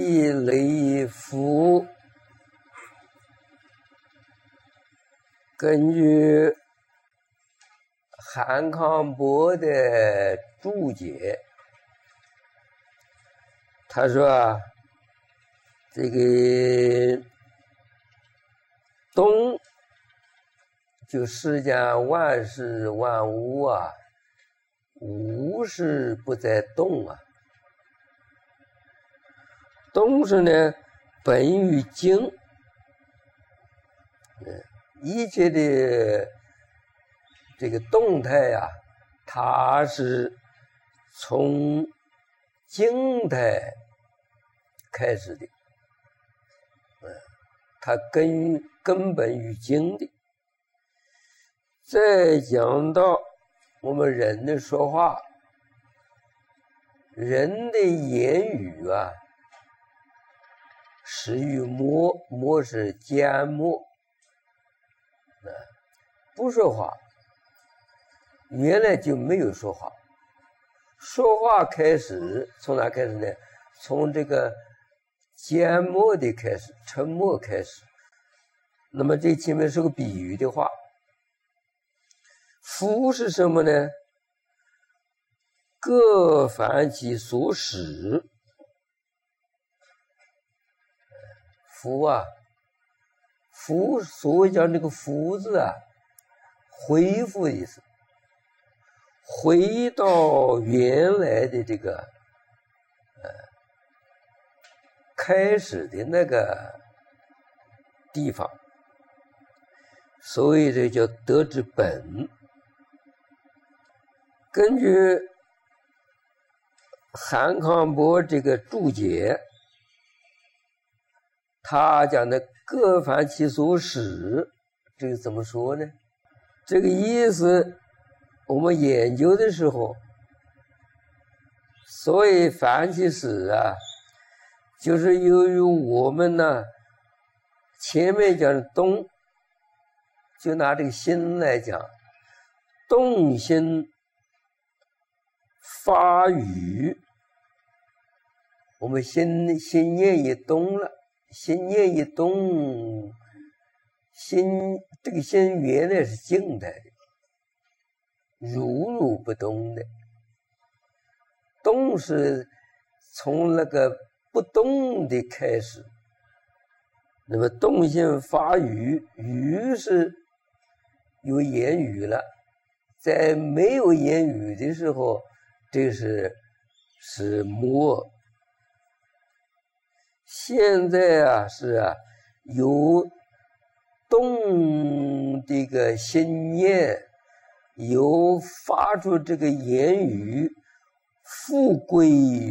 一类符，根据韩康伯的注解，他说这个动就世间万事万物啊，无是不在动啊。动是呢，本于静，一切的这个动态啊，它是从静态开始的，它根本于静的。再讲到我们人的说话，人的言语啊，始于默，默是缄默，不说话，原来就没有说话。说话开始从哪开始呢？从这个缄默的开始，沉默开始。那么这前面是个比喻的话。夫是什么呢？各凡其所使。夫啊，夫所谓叫那个夫字啊，恢复的意思，回到原来的这个开始的那个地方，所以这叫德之本。根据韩康伯这个注解，他讲的各凡其所使，这个怎么说呢？这个意思我们研究的时候，所谓凡其使啊，就是由于我们呢前面讲的动，就拿这个心来讲，动心发语，我们心念一动了，心念一动，这个心原来是静态的，如不动的。动是从那个不动的开始，那么动心发语，语是有言语了，在没有言语的时候，这是默。现在啊是啊，有动这个心念，有发出这个言语，复归